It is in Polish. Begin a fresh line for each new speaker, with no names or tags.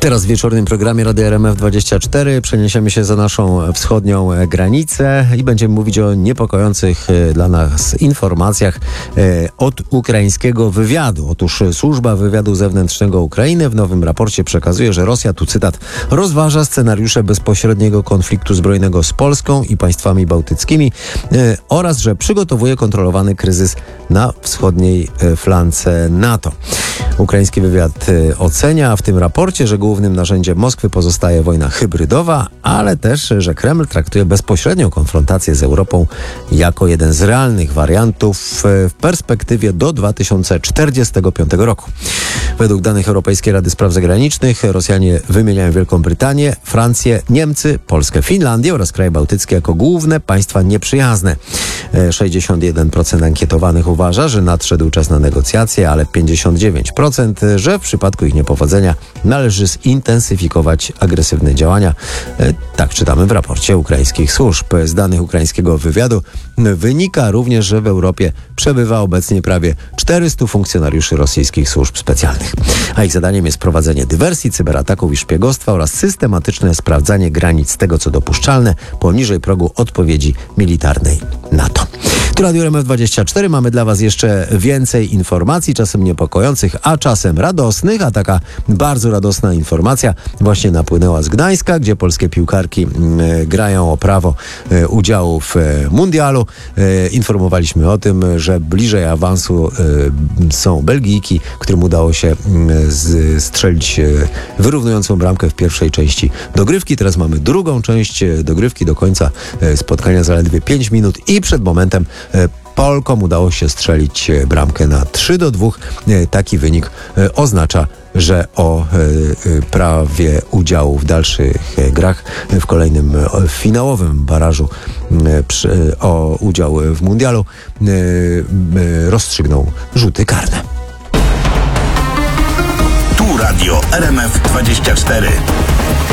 Teraz w wieczornym programie Radia RMF24 przeniesiemy się za naszą wschodnią granicę i będziemy mówić o niepokojących dla nas informacjach od ukraińskiego wywiadu. Otóż Służba Wywiadu Zewnętrznego Ukrainy w nowym raporcie przekazuje, że Rosja, tu cytat, rozważa scenariusze bezpośredniego konfliktu zbrojnego z Polską i państwami bałtyckimi oraz, że przygotowuje kontrolowany kryzys na wschodniej flance NATO. Ukraiński wywiad ocenia w tym raporcie, że głównym narzędziem Moskwy pozostaje wojna hybrydowa, ale też, że Kreml traktuje bezpośrednią konfrontację z Europą jako jeden z realnych wariantów w perspektywie do 2045 roku. Według danych Europejskiej Rady Spraw Zagranicznych Rosjanie wymieniają Wielką Brytanię, Francję, Niemcy, Polskę, Finlandię oraz kraje bałtyckie jako główne państwa nieprzyjazne. 61% ankietowanych uważa, że nadszedł czas na negocjacje, ale 59%, że w przypadku ich niepowodzenia należy zintensyfikować agresywne działania. Tak czytamy w raporcie ukraińskich służb. Z danych ukraińskiego wywiadu wynika również, że w Europie przebywa obecnie prawie 400 funkcjonariuszy rosyjskich służb specjalnych. A ich zadaniem jest prowadzenie dywersji, cyberataków i szpiegostwa oraz systematyczne sprawdzanie granic tego, co dopuszczalne, poniżej progu odpowiedzi militarnej NATO. Tu Radio RMF24. Mamy dla Was jeszcze więcej informacji, czasem niepokojących, a czasem radosnych, a taka bardzo radosna informacja właśnie napłynęła z Gdańska, gdzie polskie piłkarki grają o prawo udziału w mundialu. Informowaliśmy o tym, że bliżej awansu są Belgijki, którym udało się strzelić wyrównującą bramkę w pierwszej części dogrywki. Teraz mamy drugą część dogrywki, do końca spotkania zaledwie 5 minut i przed momentem Polkom udało się strzelić bramkę na 3-2. Taki wynik oznacza, że o prawie udziału w dalszych grach w kolejnym finałowym barażu o udział w mundialu rozstrzygną rzuty karne.
Tu Radio RMF24.